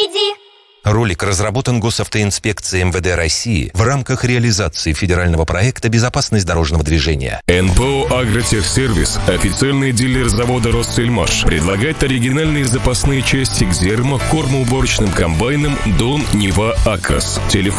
впереди. Ролик разработан Госавтоинспекцией МВД России в рамках реализации федерального проекта «Безопасность дорожного движения». НПО «Агротехсервис», официальный дилер завода «Россельмаш», предлагает оригинальные запасные части к зерно, кормоуборочным комбайнам «Дон», «Нева», «Акос». Телефон